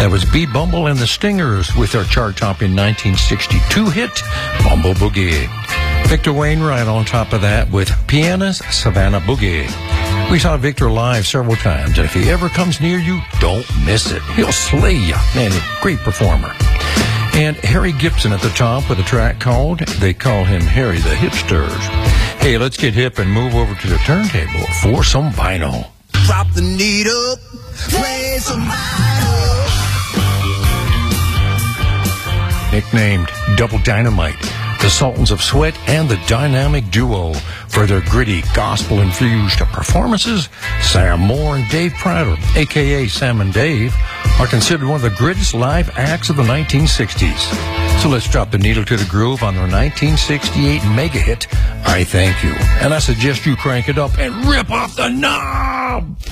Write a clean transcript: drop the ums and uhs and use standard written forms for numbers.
That was B. Bumble and the Stingers with their chart-topping 1962 hit, Bumble Boogie. Victor Wainwright on top of that with Piana's Savannah Boogie. We saw Victor live several times, and if he ever comes near you, don't miss it. He'll slay you. Man, great performer. And Harry Gibson at the top with a track called They Call Him Harry the Hipsters. Hey, let's get hip and move over to the turntable for some vinyl. Drop the needle, play some vinyl. Nicknamed Double Dynamite, the Sultans of Sweat and the Dynamic Duo. For their gritty, gospel-infused performances, Sam Moore and Dave Prater, a.k.a. Sam and Dave, are considered one of the greatest live acts of the 1960s. So let's drop the needle to the groove on their 1968 mega hit, I Thank You. And I suggest you crank it up and rip off the knob!